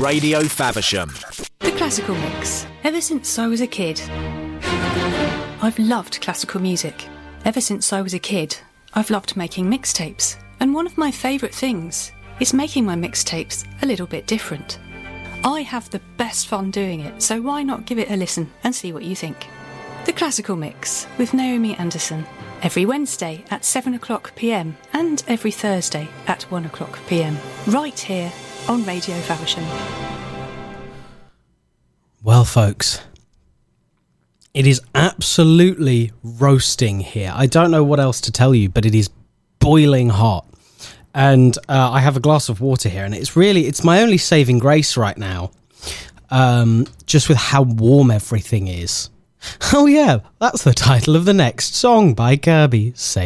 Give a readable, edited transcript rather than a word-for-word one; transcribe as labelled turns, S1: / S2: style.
S1: Radio Faversham.
S2: The Classical Mix. Ever since I was a kid, I've loved classical music. Ever since I was a kid, I've loved making mixtapes. And one of my favourite things is making my mixtapes a little bit different. I have the best fun doing it, so why not give it a listen and see what you think? The Classical Mix with Naomi Anderson. Every Wednesday at 7:00pm and every Thursday at 1:00pm. Right here on Radio Faversham.
S3: Well, folks, it is absolutely roasting here. I don't know what else to tell you, but it is boiling hot. And I have a glass of water here, and it's my only saving grace right now, just with how warm everything is. Oh yeah, that's the title of the next song by Kirby.